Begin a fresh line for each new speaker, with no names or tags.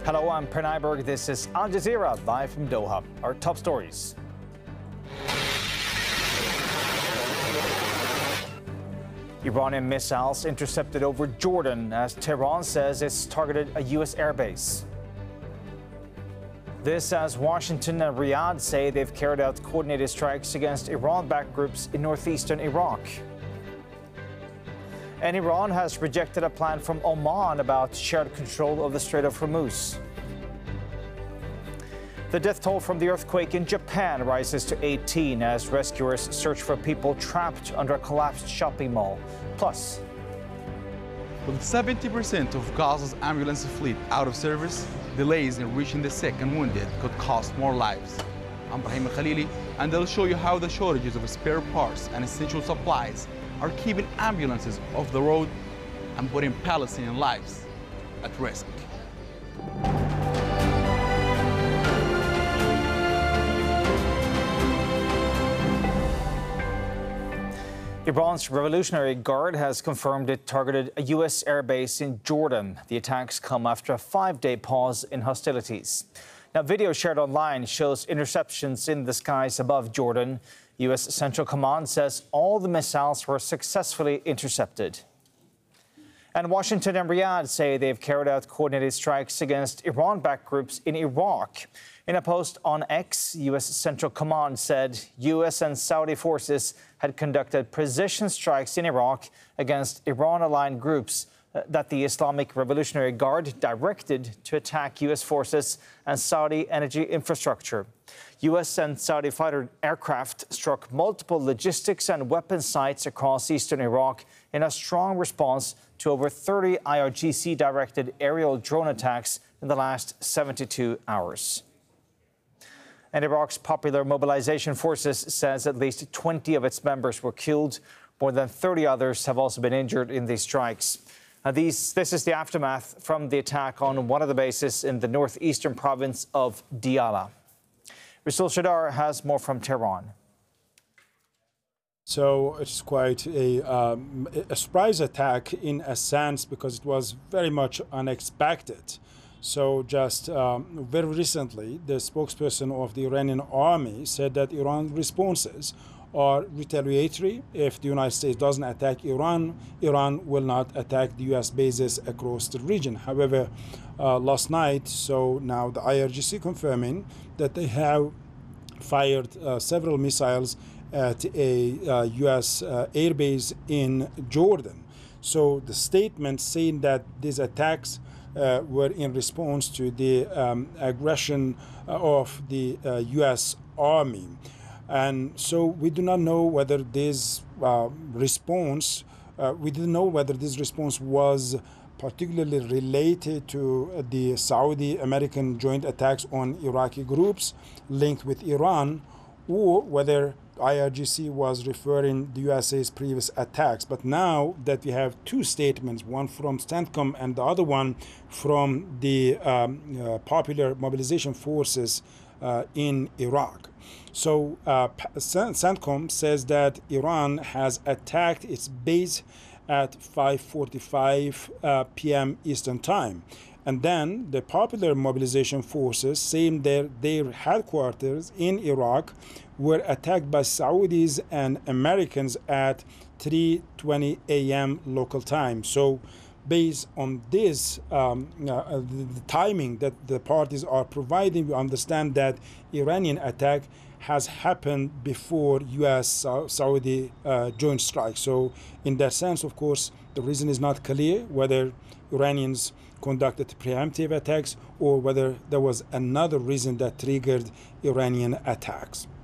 Hello, I'm Per Nyberg. This is Al Jazeera, live from Doha. Our top stories. Iranian missiles intercepted over Jordan as Tehran says it's targeted a U.S. airbase. This as Washington and Riyadh say they've carried out coordinated strikes against Iran-backed groups in northeastern Iraq. And Iran has rejected a plan from Oman about shared control of the Strait of Hormuz. The death toll from the earthquake in Japan rises to 18 as rescuers search for people trapped under a collapsed shopping mall. Plus,
with 70% of Gaza's ambulance fleet out of service, delays in reaching the sick and wounded could cost more lives. I'm Brahim Khalili, and I'll show you how the shortages of spare parts and essential supplies are keeping ambulances off the road and putting Palestinian lives at risk.
Iran's Revolutionary Guard has confirmed it targeted a U.S. airbase in Jordan. The attacks come after a 5-day pause in hostilities. Now, video shared online shows interceptions in the skies above Jordan. U.S. Central Command says all the missiles were successfully intercepted. And Washington and Riyadh say they've carried out coordinated strikes against Iran-backed groups in Iraq. In a post on X, U.S. Central Command said U.S. and Saudi forces had conducted precision strikes in Iraq against Iran-aligned groups that the Islamic Revolutionary Guard directed to attack U.S. forces and Saudi energy infrastructure. U.S. and Saudi fighter aircraft struck multiple logistics and weapon sites across eastern Iraq in a strong response to over 30 IRGC-directed aerial drone attacks in the last 72 hours. And Iraq's Popular Mobilization Forces says at least 20 of its members were killed. More than 30 others have also been injured in these strikes. This is the aftermath from the attack on one of the bases in the northeastern province of Diyala. Rasul Shadar has more from Tehran.
So it's quite a surprise attack in a sense because it was very much unexpected. So just very recently, the spokesperson of the Iranian army said that Iran's responses are retaliatory. If the United States doesn't attack Iran, Iran will not attack the U.S. bases across the region. However, last night, so now the IRGC confirming that they have fired several missiles at a U.S. airbase in Jordan. So the statement saying that these attacks were in response to the aggression of the U.S. Army. And so we do not know whether this response, was particularly related to the Saudi-American joint attacks on Iraqi groups linked with Iran, or whether IRGC was referring the USA's previous attacks. But now that we have two statements, one from CENTCOM and the other one from the Popular Mobilization Forces in Iraq. So CENTCOM says that Iran has attacked its base at 5:45 p.m. Eastern Time. And then the Popular Mobilization Forces saying their headquarters in Iraq were attacked by Saudis and Americans at 3:20 a.m. local time. So based on this, the timing that the parties are providing, we understand that Iranian attack has happened before U.S.-Saudi joint strike. So in that sense, of course, the reason is not clear whether Iranians conducted preemptive attacks or whether there was another reason that triggered Iranian attacks.